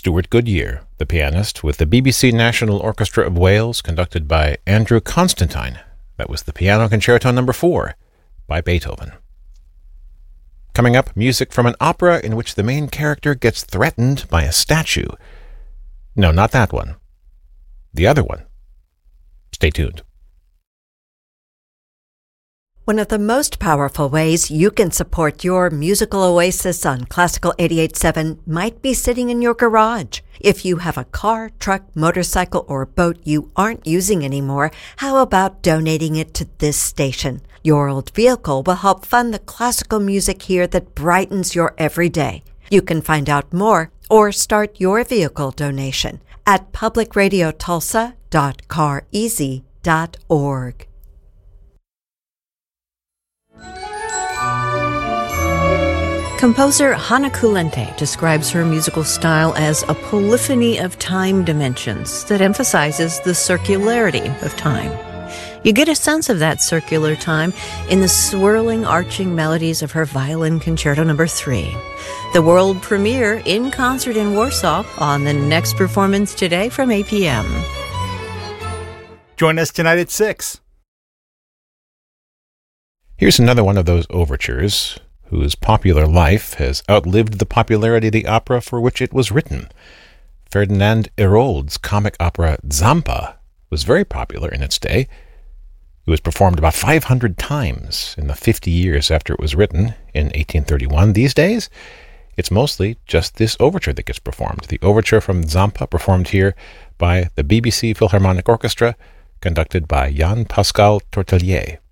Stuart Goodyear, the pianist, with the BBC National Orchestra of Wales, conducted by Andrew Constantine. That was the Piano Concerto No. 4 by Beethoven. Coming up, music from an opera in which the main character gets threatened by a statue. No, not that one. The other one. Stay tuned. One of the most powerful ways you can support your musical oasis on Classical 88.7 might be sitting in your garage. If you have a car, truck, motorcycle, or boat you aren't using anymore, how about donating it to this station? Your old vehicle will help fund the classical music here that brightens your everyday. You can find out more or start your vehicle donation at publicradiotulsa.careasy.org. Composer Hannah Kulente describes her musical style as a polyphony of time dimensions that emphasizes the circularity of time. You get a sense of that circular time in the swirling, arching melodies of her Violin Concerto No. 3. The world premiere in concert in Warsaw on the next performance today from 8 p.m. Join us tonight at 6. Here's another one of those overtures whose popular life has outlived the popularity of the opera for which it was written. Ferdinand Hérold's comic opera Zampa was very popular in its day. It was performed about 500 times in the 50 years after it was written in 1831. These days, it's mostly just this overture that gets performed. The overture from Zampa, performed here by the BBC Philharmonic Orchestra, conducted by Jan Pascal Tortelier.